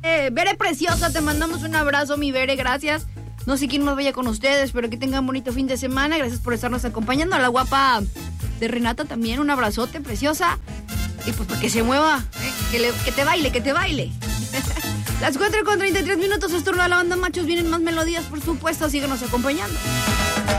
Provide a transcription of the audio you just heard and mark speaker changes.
Speaker 1: Bere preciosa, te mandamos un abrazo, mi Bere, gracias. No sé quién más vaya con ustedes, pero que tengan bonito fin de semana. Gracias por estarnos acompañando. A la guapa de Renata también, un abrazote, preciosa. Y pues para que se mueva, que te baile, que te baile. Las 4:33 es turno de la banda Machos. Vienen más melodías, por supuesto. Síguenos acompañando.